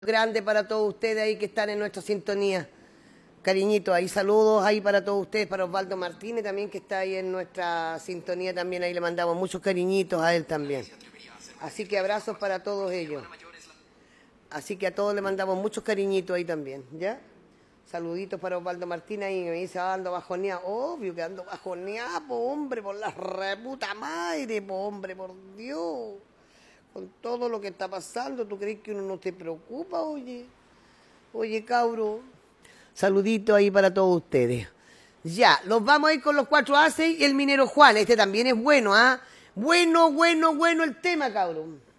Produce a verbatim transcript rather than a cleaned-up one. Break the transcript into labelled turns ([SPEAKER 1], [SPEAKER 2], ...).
[SPEAKER 1] Grande para todos ustedes ahí que están en nuestra sintonía. Cariñitos, ahí saludos ahí para todos ustedes, para Osvaldo Martínez también que está ahí en nuestra sintonía también, ahí le mandamos muchos cariñitos a él también. Así que abrazos para todos ellos. Así que a todos le mandamos muchos cariñitos ahí también, ¿ya? Saluditos para Osvaldo Martínez y me dice, ah, ando bajoneado. Obvio que ando bajoneado, po, hombre, por la reputa madre, po, hombre, por Dios. Con todo lo que está pasando, ¿tú crees que uno no te preocupa, oye? Oye, cabro. Saludito ahí para todos ustedes. Ya, los vamos a ir con los cuatro aces y el minero Juan. Este también es bueno, ¿ah? ¿eh? Bueno, bueno, bueno el tema, cabrón.